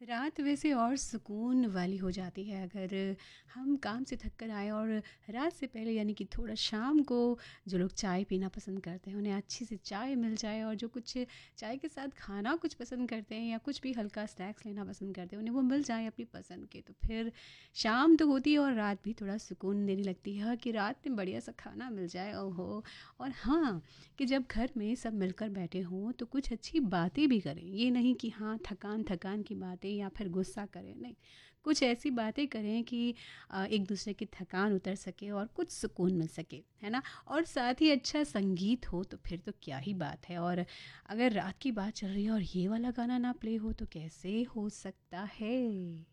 रात वैसे और सुकून वाली हो जाती है अगर हम काम से थक कर आएँ और रात से पहले यानी कि थोड़ा शाम को जो लोग चाय पीना पसंद करते हैं उन्हें अच्छी सी चाय मिल जाए, और जो कुछ चाय के साथ खाना कुछ पसंद करते हैं या कुछ भी हल्का स्नैक्स लेना पसंद करते हैं उन्हें वो मिल जाए अपनी पसंद के, तो फिर शाम तो होती है और रात भी थोड़ा सुकून देने लगती है कि रात में बढ़िया सा खाना मिल जाए। ओहो। और हाँ, कि जब घर में सब मिलकर बैठे हों तो कुछ अच्छी बातें भी करें, ये नहीं कि हाँ थकान थकान की बातें या फिर गुस्सा करें, नहीं, कुछ ऐसी बातें करें कि एक दूसरे की थकान उतर सके और कुछ सुकून मिल सके, है ना। और साथ ही अच्छा संगीत हो तो फिर तो क्या ही बात है। और अगर रात की बात चल रही है और ये वाला गाना ना प्ले हो तो कैसे हो सकता है।